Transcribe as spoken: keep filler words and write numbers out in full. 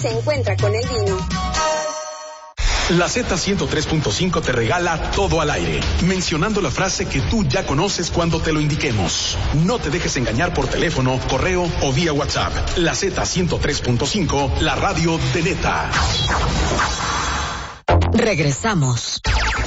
se encuentra con el vino. La Z ciento tres punto cinco te regala todo al aire, mencionando la frase que tú ya conoces cuando te lo indiquemos. No te dejes engañar por teléfono, correo o vía WhatsApp. La Z ciento tres punto cinco, la radio de neta. Regresamos.